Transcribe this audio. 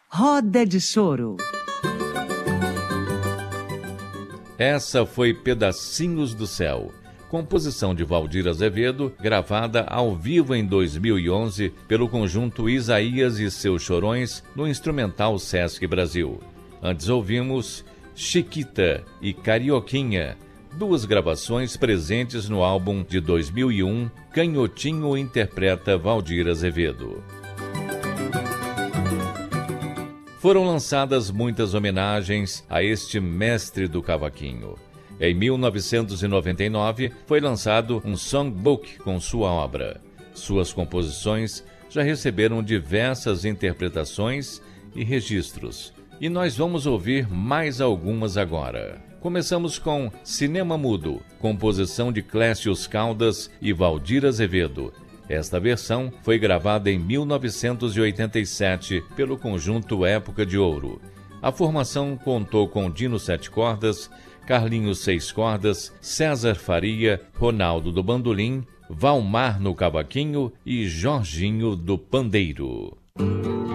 Roda de Choro. Essa foi Pedacinhos do Céu, composição de Valdir Azevedo, gravada ao vivo em 2011 pelo conjunto Isaías e Seus Chorões no Instrumental Sesc Brasil. Antes ouvimos Chiquita e Carioquinha, duas gravações presentes no álbum de 2001, Canhotinho interpreta Valdir Azevedo. Foram lançadas muitas homenagens a este mestre do cavaquinho. Em 1999, foi lançado um songbook com sua obra. Suas composições já receberam diversas interpretações e registros. E nós vamos ouvir mais algumas agora. Começamos com Cinema Mudo, composição de Clécius Caldas e Valdir Azevedo. Esta versão foi gravada em 1987 pelo conjunto Época de Ouro. A formação contou com Dino 7 cordas, Carlinhos 6 cordas, César Faria, Ronaldo do bandolim, Valmar no cavaquinho e Jorginho do pandeiro.